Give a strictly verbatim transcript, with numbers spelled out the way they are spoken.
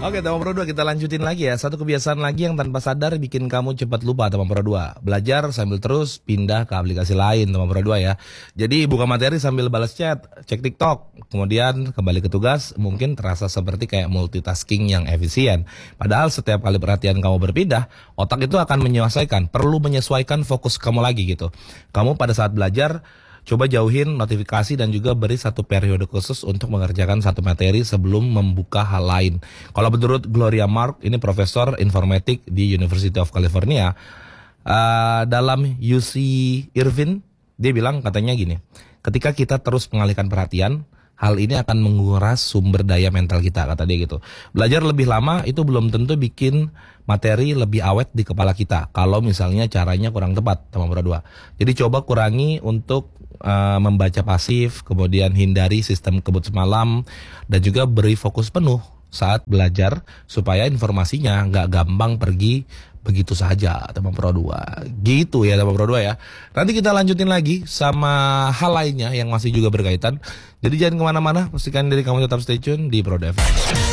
Oke, teman Pro dua, kita lanjutin lagi ya. Satu kebiasaan lagi yang tanpa sadar bikin kamu cepat lupa, teman Pro dua. Belajar sambil terus pindah ke aplikasi lain, teman Pro dua ya. Jadi buka materi sambil balas chat, cek TikTok, kemudian kembali ke tugas, mungkin terasa seperti kayak multitasking yang efisien. Padahal setiap kali perhatian kamu berpindah, otak itu akan menyesuaikan, perlu menyesuaikan fokus kamu lagi gitu. Kamu pada saat belajar, coba jauhin notifikasi dan juga beri satu periode khusus untuk mengerjakan satu materi sebelum membuka hal lain. Kalau menurut Gloria Mark, ini profesor informatik di University of California, uh, dalam U C Irvine, dia bilang katanya gini, ketika kita terus mengalihkan perhatian, hal ini akan menguras sumber daya mental kita, kata dia gitu. Belajar lebih lama itu belum tentu bikin materi lebih awet di kepala kita, kalau misalnya caranya kurang tepat, teman Pro dua. Jadi coba kurangi untuk uh, membaca pasif, kemudian hindari sistem kebut semalam, dan juga beri fokus penuh saat belajar supaya informasinya nggak gampang pergi begitu saja, teman Pro dua. Gitu ya, teman Pro dua ya. Nanti kita lanjutin lagi sama hal lainnya yang masih juga berkaitan. Jadi jangan kemana-mana, pastikan diri kamu tetap stay tune di Pro dua F M.